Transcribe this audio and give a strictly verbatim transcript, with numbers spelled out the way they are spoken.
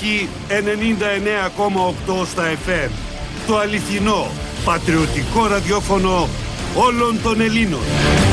Νίκη ενενήντα εννέα κόμμα οκτώ στα εφ εμ. Το αληθινό, πατριωτικό ραδιόφωνο όλων των Ελλήνων.